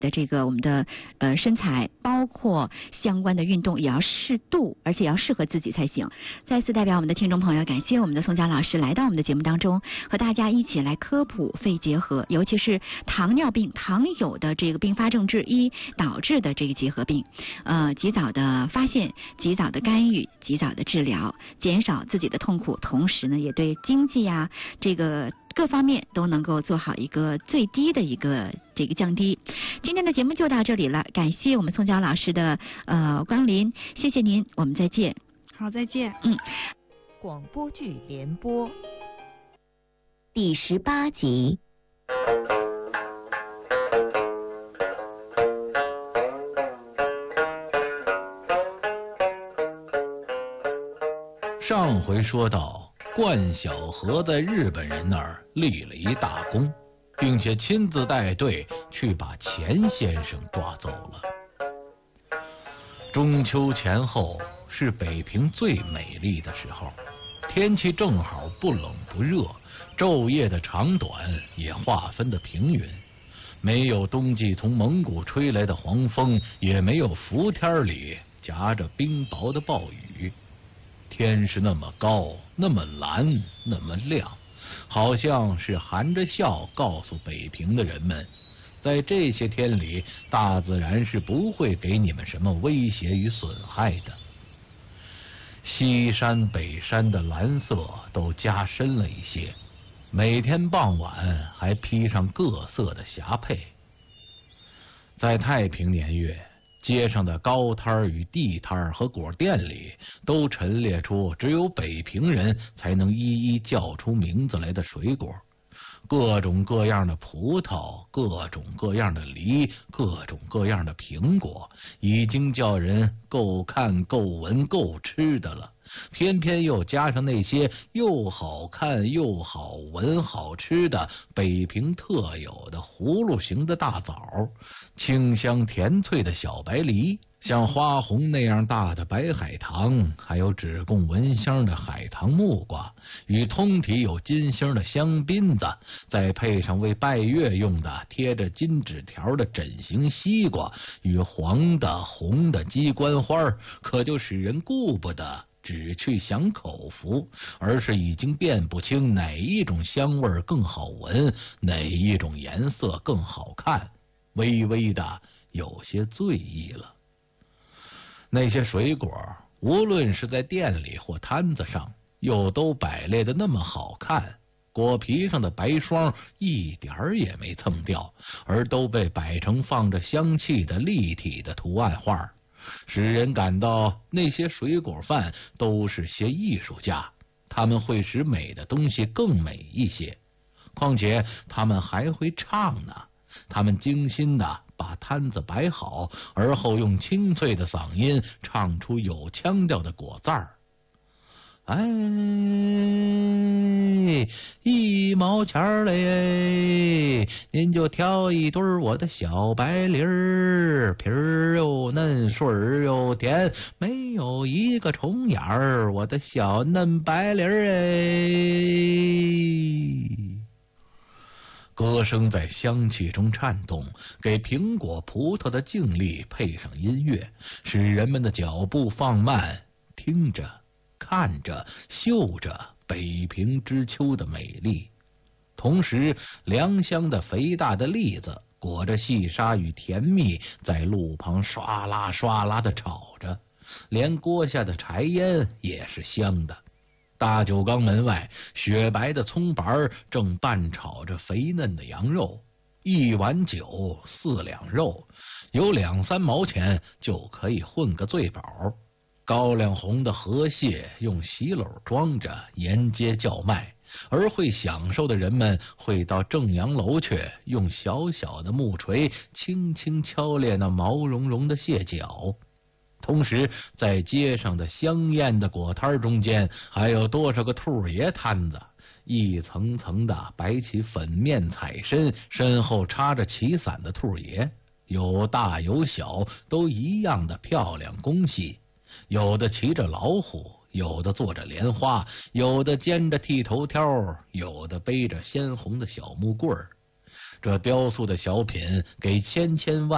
的这个我们的身材，包括相关的运动也要适度，而且要适合自己才行。再次代表我们的听众朋友，感谢我们的宋佳老师来到我们的节目当中，和大家一起来科普肺结核，尤其是糖尿病常有的这个并发症之一导致的这个结核病，及早的发现、及早的干预、及早的治疗，减少自己的痛苦，同时呢，也对经济呀这个各方面都能够做好一个最低的一个这个降低。今天的节目就到这里了，感谢我们宋佳老师的光临，谢谢您，我们再见。 好，再见。 广播剧联播第18集。 上回说到，冠晓荷在日本人那儿立了一大功，并且亲自带队去把钱先生抓走了。中秋前后是北平最美丽的时候，天气正好不冷不热，昼夜的长短也划分的平匀，没有冬季从蒙古吹来的黄风，也没有伏天里夹着冰雹的暴雨。天是那么高，那么蓝，那么亮，好像是含着笑告诉北平的人们，在这些天里，大自然是不会给你们什么威胁与损害的。西山北山的蓝色都加深了一些，每天傍晚还披上各色的霞帔。在太平年月，街上的高摊与地摊和果店里都陈列出只有北平人才能一一叫出名字来的水果，各种各样的葡萄，各种各样的梨，各种各样的苹果，已经叫人够看够闻够吃的了。偏偏又加上那些又好看又好闻好吃的北平特有的葫芦形的大枣，清香甜脆的小白梨，像花红那样大的白海棠，还有只供闻香的海棠木瓜，与通体有金星的香槟子，再配上为拜月用的贴着金纸条的枕形西瓜，与黄的红的鸡冠花，可就使人顾不得只去享口福，而是已经辨不清哪一种香味更好闻，哪一种颜色更好看，微微的有些醉意了。那些水果无论是在店里或摊子上，又都摆列的那么好看，果皮上的白霜一点儿也没蹭掉，而都被摆成放着香气的立体的图案画，使人感到那些水果贩都是些艺术家，他们会使美的东西更美一些，况且他们还会唱呢。他们精心地把摊子摆好，而后用清脆的嗓音唱出有腔调的果赞儿。哎，1毛钱嘞，您就挑一对我的小白梨儿，皮儿又嫩，水儿又甜，没有一个虫眼儿，我的小嫩白梨儿哎。歌声在香气中颤动，给苹果葡萄的静力配上音乐，使人们的脚步放慢，听着看着嗅着北平之秋的美丽。同时良香的肥大的栗子裹着细沙与甜蜜，在路旁唰啦唰啦地炒着，连锅下的柴烟也是香的。大酒缸门外，雪白的葱白正拌炒着肥嫩的羊肉，1碗酒4两肉，有2、3毛钱就可以混个醉饱。高粱红的河蟹用席篓装着沿街叫卖，而会享受的人们会到正阳楼去，用小小的木锤轻轻敲裂那毛茸茸的蟹脚。同时在街上的香艳的果摊中间，还有多少个兔爷摊子，一层层的摆起粉面彩身，身后插着旗伞的兔爷，有大有小，都一样的漂亮工细，有的骑着老虎，有的坐着莲花，有的肩着剃头挑，有的背着鲜红的小木棍儿。这雕塑的小品给千千万